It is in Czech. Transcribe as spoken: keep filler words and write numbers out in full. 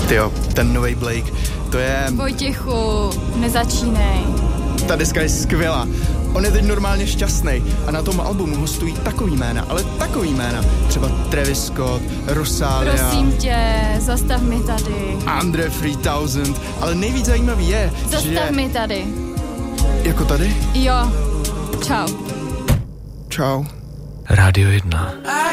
Tyjo, ten novej Blake, to je... Vojtěchu, nezačínej. Ta deska je skvělá. On je teď normálně šťastný a na tom albumu hostují takový jména, ale takový jména. Třeba Travis Scott, Rosalia. Prosím tě, zastav mi tady. Andre tři tisíc, ale nejvíc zajímavý je, zastav že... Zastav mi tady. Jako tady? Jo, čau. Čau. Rádio jedna.